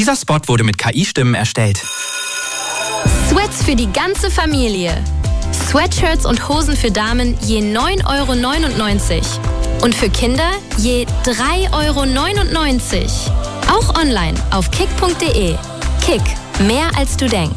Dieser Spot wurde mit KI-Stimmen erstellt. Sweats für die ganze Familie. Sweatshirts und Hosen für Damen je 9,99 € und für Kinder je 3,99 €. Auch online auf kick.de. Kick, mehr als du denkst.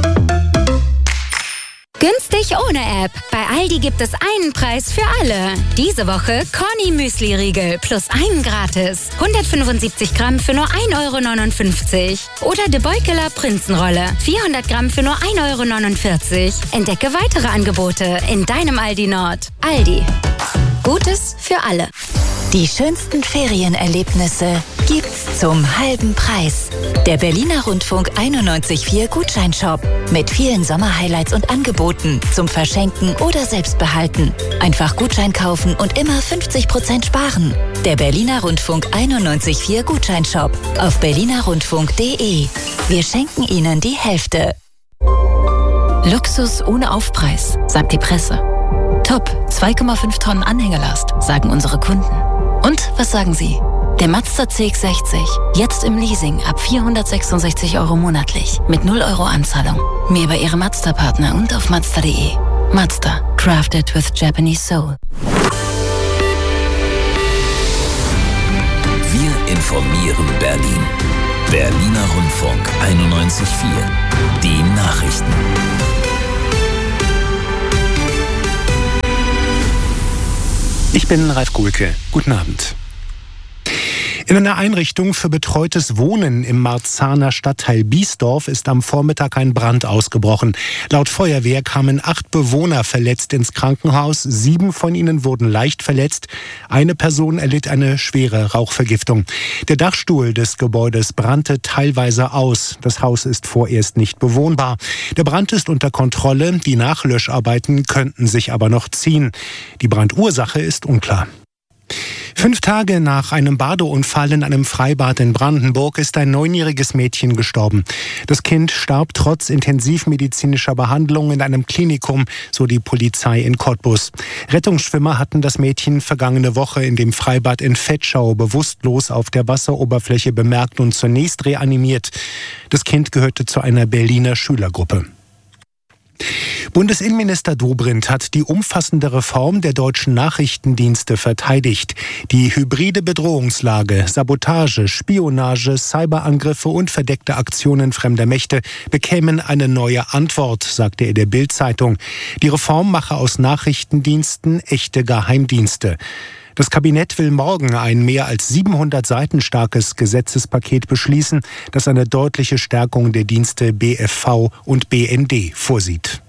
Günstig ohne App. Bei Aldi gibt es einen Preis für alle. Diese Woche Corny Müsli-Riegel plus einen gratis. 175 Gramm für nur 1,59 € Oder De Beukeler Prinzenrolle. 400 Gramm für nur 1,49 €. Entdecke weitere Angebote in deinem Aldi Nord. Aldi. Gutes für alle. Die schönsten Ferienerlebnisse gibt's zum halben Preis. Der Berliner Rundfunk 91.4 Gutscheinshop mit vielen Sommerhighlights und Angeboten zum Verschenken oder Selbstbehalten. Einfach Gutschein kaufen und immer 50% sparen. Der Berliner Rundfunk 91.4 Gutscheinshop auf berlinerrundfunk.de. Wir schenken Ihnen die Hälfte. Luxus ohne Aufpreis, sagt die Presse. Top, 2,5 Tonnen Anhängelast, sagen unsere Kunden. Und was sagen Sie? Der Mazda CX-60, jetzt im Leasing ab 466 € monatlich, mit 0 € Anzahlung. Mehr bei Ihrem Mazda-Partner und auf Mazda.de. Mazda, crafted with Japanese soul. Wir informieren Berlin. Berliner Rundfunk 91.4. Die Nachrichten. Ich bin Ralf Gulke. Guten Abend. In einer Einrichtung für betreutes Wohnen im Marzahner Stadtteil Biesdorf ist am Vormittag ein Brand ausgebrochen. Laut Feuerwehr kamen 8 Bewohner verletzt ins Krankenhaus. 7 von ihnen wurden leicht verletzt. Eine Person erlitt eine schwere Rauchvergiftung. Der Dachstuhl des Gebäudes brannte teilweise aus. Das Haus ist vorerst nicht bewohnbar. Der Brand ist unter Kontrolle. Die Nachlöscharbeiten könnten sich aber noch ziehen. Die Brandursache ist unklar. 5 Tage nach einem Badeunfall in einem Freibad in Brandenburg ist ein 9-jähriges Mädchen gestorben. Das Kind starb trotz intensivmedizinischer Behandlung in einem Klinikum, so die Polizei in Cottbus. Rettungsschwimmer hatten das Mädchen vergangene Woche in dem Freibad in Vetschau bewusstlos auf der Wasseroberfläche bemerkt und zunächst reanimiert. Das Kind gehörte zu einer Berliner Schülergruppe. Bundesinnenminister Dobrindt hat die umfassende Reform der deutschen Nachrichtendienste verteidigt. Die hybride Bedrohungslage, Sabotage, Spionage, Cyberangriffe und verdeckte Aktionen fremder Mächte bekämen eine neue Antwort, sagte er der Bild-Zeitung. Die Reform mache aus Nachrichtendiensten echte Geheimdienste. Das Kabinett will morgen ein mehr als 700 Seiten starkes Gesetzespaket beschließen, das eine deutliche Stärkung der Dienste BFV und BND vorsieht.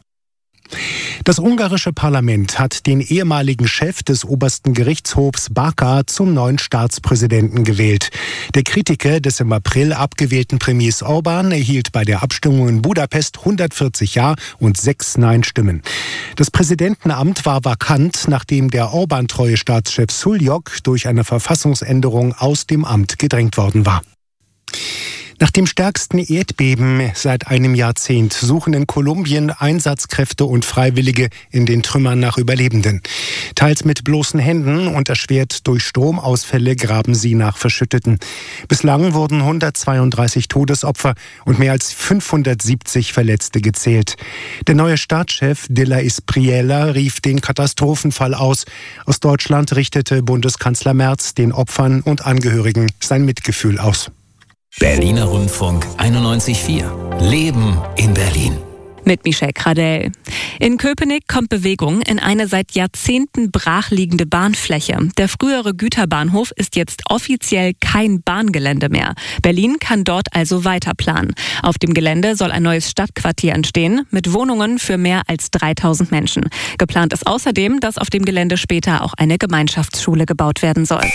Das ungarische Parlament hat den ehemaligen Chef des obersten Gerichtshofs Baka zum neuen Staatspräsidenten gewählt. Der Kritiker des im April abgewählten Premiers Orbán erhielt bei der Abstimmung in Budapest 140 Ja- und 6 Nein-Stimmen. Das Präsidentenamt war vakant, nachdem der Orbán-treue Staatschef Suljok durch eine Verfassungsänderung aus dem Amt gedrängt worden war. Nach dem stärksten Erdbeben seit einem Jahrzehnt suchen in Kolumbien Einsatzkräfte und Freiwillige in den Trümmern nach Überlebenden. Teils mit bloßen Händen und erschwert durch Stromausfälle graben sie nach Verschütteten. Bislang wurden 132 Todesopfer und mehr als 570 Verletzte gezählt. Der neue Staatschef de la Espriella rief den Katastrophenfall aus. Aus Deutschland richtete Bundeskanzler Merz den Opfern und Angehörigen sein Mitgefühl aus. Berliner Rundfunk 91.4. Leben in Berlin. Mit Michelle Kradell. In Köpenick kommt Bewegung in eine seit Jahrzehnten brachliegende Bahnfläche. Der frühere Güterbahnhof ist jetzt offiziell kein Bahngelände mehr. Berlin kann dort also weiter planen. Auf dem Gelände soll ein neues Stadtquartier entstehen mit Wohnungen für mehr als 3000 Menschen. Geplant ist außerdem, dass auf dem Gelände später auch eine Gemeinschaftsschule gebaut werden soll.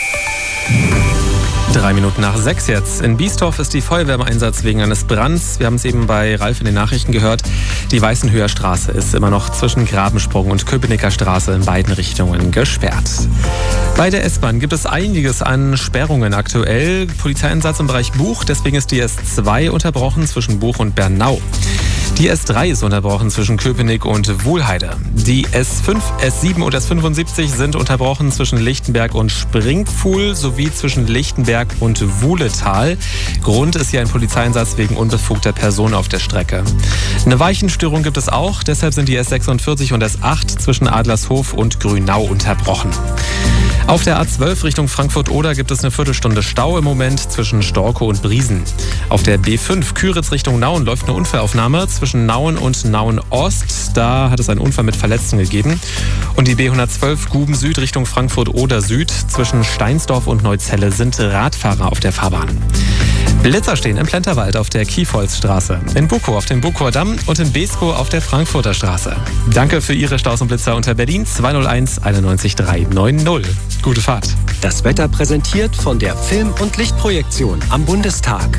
3 Minuten nach 6 jetzt. In Biesdorf ist die Feuerwehr im Einsatz wegen eines Brands. Wir haben es eben bei Ralf in den Nachrichten gehört. Die Weißenhöher Straße ist immer noch zwischen Grabensprung und Köpenicker Straße in beiden Richtungen gesperrt. Bei der S-Bahn gibt es einiges an Sperrungen aktuell. Polizeieinsatz im Bereich Buch, deswegen ist die S2 unterbrochen zwischen Buch und Bernau. Die S3 ist unterbrochen zwischen Köpenick und Wuhlheide. Die S5, S7 und S75 sind unterbrochen zwischen Lichtenberg und Springpfuhl sowie zwischen Lichtenberg und Wuhletal. Grund ist hier ein Polizeieinsatz wegen unbefugter Personen auf der Strecke. Eine Weichenstörung gibt es auch, deshalb sind die S46 und S8 zwischen Adlershof und Grünau unterbrochen. Auf der A12 Richtung Frankfurt-Oder gibt es eine Viertelstunde Stau im Moment zwischen Storkow und Briesen. Auf der B5 Küritz Richtung Nauen läuft eine Unfallaufnahme zwischen Nauen und Nauen-Ost. Da hat es einen Unfall mit Verletzten gegeben. Und die B112 Guben Süd Richtung Frankfurt-Oder Süd zwischen Steinsdorf und Neuzelle sind Radfahrer auf der Fahrbahn. Blitzer stehen im Plenterwald auf der Kiefholzstraße, in Bukow auf dem Bukower Damm und in Beeskow auf der Frankfurter Straße. Danke für Ihre Staus und Blitzer unter Berlin 201 91 390. Gute Fahrt. Das Wetter präsentiert von der Film- und Lichtprojektion am Bundestag.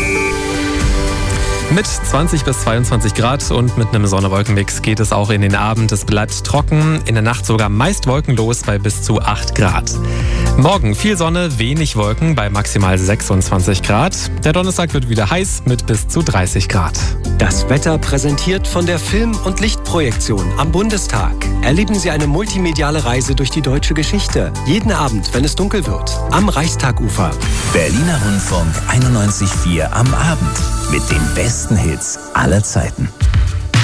Mit 20 bis 22 Grad und mit einem Sonne-Wolken-Mix geht es auch in den Abend. Es bleibt trocken, in der Nacht sogar meist wolkenlos bei bis zu 8 Grad. Morgen viel Sonne, wenig Wolken bei maximal 26 Grad. Der Donnerstag wird wieder heiß mit bis zu 30 Grad. Das Wetter präsentiert von der Film- und Lichtprojektion am Bundestag. Erleben Sie eine multimediale Reise durch die deutsche Geschichte. Jeden Abend, wenn es dunkel wird, am Reichstagufer. Berliner Rundfunk 91.4 am Abend mit den besten Hits aller Zeiten.